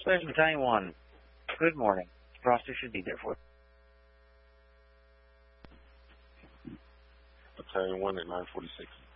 There's Battalion 1. Good morning. Roster should be there for you. Battalion 1 at 946.